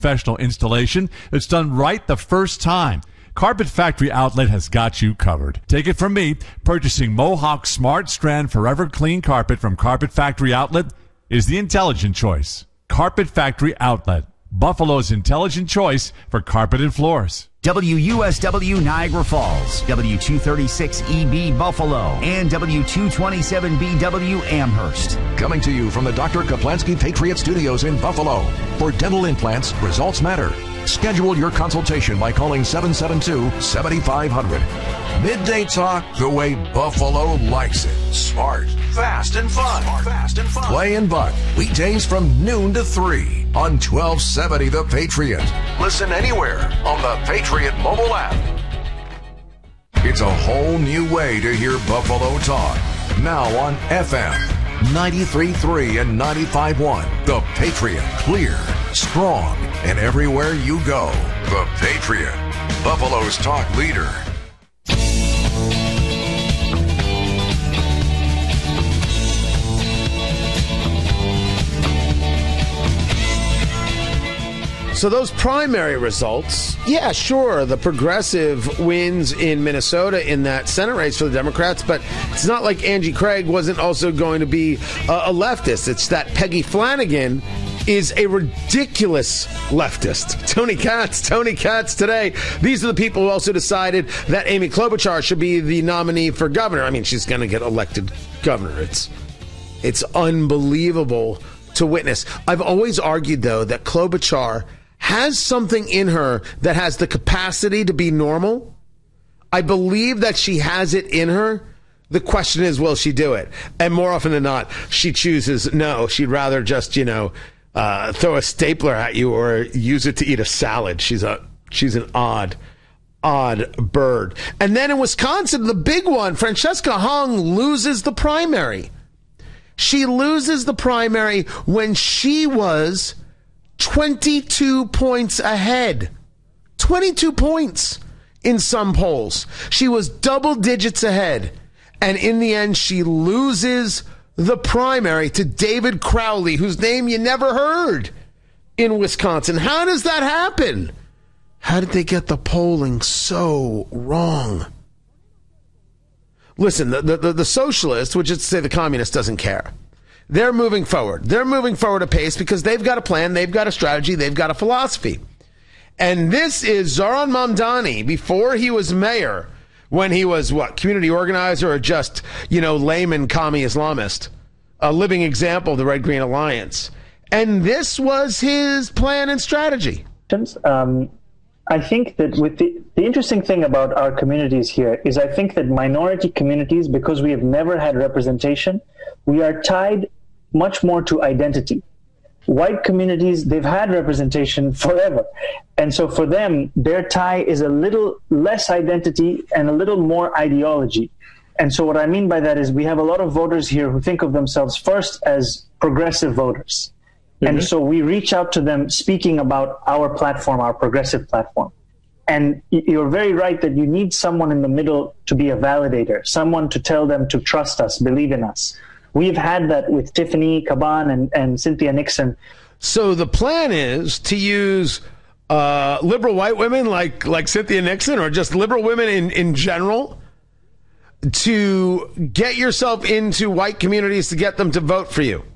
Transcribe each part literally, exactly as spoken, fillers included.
Professional installation that's done right the first time. Carpet Factory Outlet has got you covered. Take it from me, purchasing Mohawk Smart Strand Forever Clean Carpet from Carpet Factory Outlet is the intelligent choice. Carpet Factory Outlet, Buffalo's intelligent choice for carpet and floors. W U S W Niagara Falls, W two thirty-six E B Buffalo, and W two twenty-seven B W Amherst. Coming to you from the Doctor Kaplansky Patriot Studios in Buffalo. For dental implants, results matter. Schedule your consultation by calling seven seven two, seven five zero zero. Midday Talk the way Buffalo likes it. Smart, fast, and fun. Smart, fast, and fun. Clay and Buck, weekdays from noon to three on twelve seventy The Patriot. Listen anywhere on the Patriot mobile app. It's a whole new way to hear Buffalo talk. Now on F M ninety-three point three and ninety-five point one. The Patriot. Clear, strong, and everywhere you go. The Patriot. Buffalo's talk leader. So those primary results, yeah, sure, the progressive wins in Minnesota in that Senate race for the Democrats, but it's not like Angie Craig wasn't also going to be a, a leftist. It's that Peggy Flanagan is a ridiculous leftist. Tony Katz, Tony Katz today. These are the people who also decided that Amy Klobuchar should be the nominee for governor. I mean, she's going to get elected governor. It's, it's unbelievable to witness. I've always argued, though, that Klobuchar has something in her that has the capacity to be normal. I believe that she has it in her. The question is, will she do it? And more often than not, she chooses no. She'd rather just, you know, uh, throw a stapler at you or use it to eat a salad. She's a she's an odd, odd bird. And then in Wisconsin, the big one, Francesca Hung loses the primary. She loses the primary when she was twenty-two points ahead. twenty-two points in some polls. She was double digits ahead. And in the end, she loses the primary to David Crowley, whose name you never heard in Wisconsin. How does that happen? How did they get the polling so wrong? Listen, the, the, the socialist, which is to say the communist, doesn't care. They're moving forward. They're moving forward apace because they've got a plan, they've got a strategy, they've got a philosophy. And this is Zoran Mamdani before he was mayor, when he was, what, community organizer or just, you know, layman commie Islamist, a living example of the Red-Green Alliance. And this was his plan and strategy. Um, I think that with the, the interesting thing about our communities here is I think that minority communities, because we have never had representation, we are tied much more to identity. White communities, they've had representation forever. And so for them, their tie is a little less identity and a little more ideology. And so what I mean by that is we have a lot of voters here who think of themselves first as progressive voters. Mm-hmm. And so we reach out to them speaking about our platform, our progressive platform. And you're very right that you need someone in the middle to be a validator, someone to tell them to trust us, believe in us. We've had that with Tiffany Caban and, and Cynthia Nixon. So the plan is to use uh, liberal white women like like Cynthia Nixon, or just liberal women in, in general, to get yourself into white communities to get them to vote for you.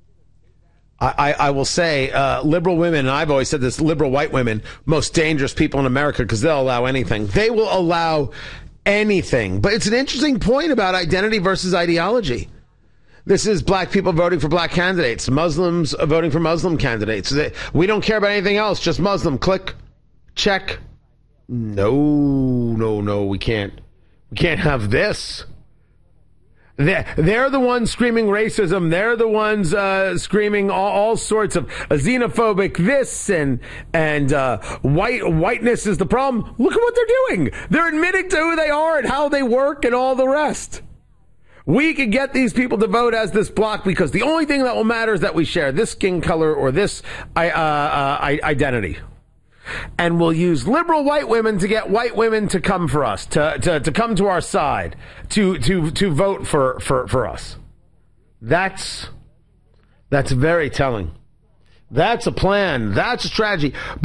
I, I, I will say uh, liberal women, and I've always said this, liberal white women, most dangerous people in America because they'll allow anything. They will allow anything. But it's an interesting point about identity versus ideology. This is black people voting for black candidates, Muslims voting for Muslim candidates. We don't care about anything else, just Muslim. Click, check. No, no, no, we can't. We can't have this. They're, they're the ones screaming racism. They're the ones uh, screaming all, all sorts of xenophobic this and and uh, white whiteness is the problem. Look at what they're doing. They're admitting to who they are and how they work and all the rest. We can get these people to vote as this block because the only thing that will matter is that we share this skin color or this uh, uh, identity. And we'll use liberal white women to get white women to come for us, to, to, to come to our side, to, to, to vote for, for, for us. That's, that's very telling. That's a plan. That's a strategy.